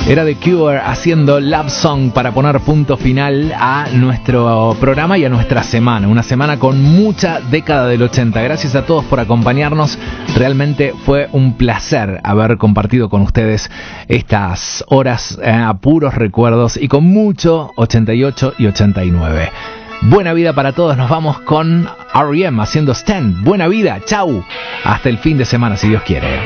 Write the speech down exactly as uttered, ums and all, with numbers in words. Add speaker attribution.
Speaker 1: Era The Cure haciendo Love Song para poner punto final a nuestro programa y a nuestra semana. Una semana con mucha década del ochenta. Gracias a todos por acompañarnos. Realmente fue un placer haber compartido con ustedes estas horas eh, a puros recuerdos y con mucho ochenta y ocho y ochenta y nueve. Buena vida para todos. Nos vamos con R E M haciendo Stand. Buena vida. Chau. Hasta el fin de semana, si Dios quiere.